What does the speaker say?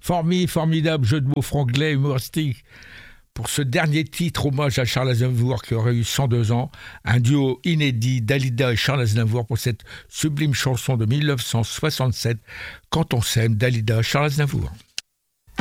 Formidable jeu de mots franglais humoristique pour ce dernier titre, hommage à Charles Aznavour qui aurait eu 102 ans. Un duo inédit, Dalida et Charles Aznavour, pour cette sublime chanson de 1967, Quand on s'aime, Dalida, Charles Aznavour.